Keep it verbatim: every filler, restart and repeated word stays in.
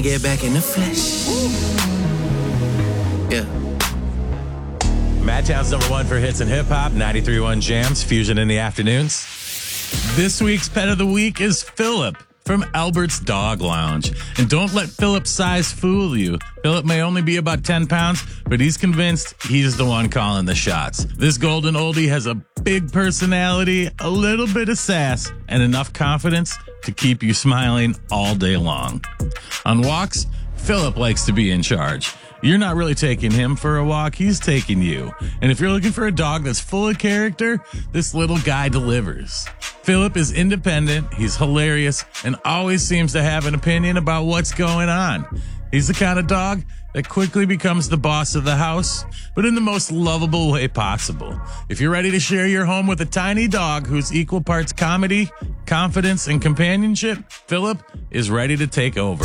Get back in the flesh. Yeah. Madtown's number one for hits and hip hop, ninety-three point one Jams, Fusion in the afternoons. This week's pet of the week is Philip from Albert's Dog Lounge. And don't let Philip's size fool you. Philip may only be about ten pounds, but he's convinced he's the one calling the shots. This golden oldie has a big personality, a little bit of sass, and enough confidence to keep you smiling all day long. On walks, Philip likes to be in charge. You're not really taking him for a walk, he's taking you. And if you're looking for a dog that's full of character, this little guy delivers. Philip is independent, he's hilarious, and always seems to have an opinion about what's going on. He's the kind of dog that quickly becomes the boss of the house, but in the most lovable way possible. If you're ready to share your home with a tiny dog who's equal parts comedy, confidence, and companionship, Philip is ready to take over.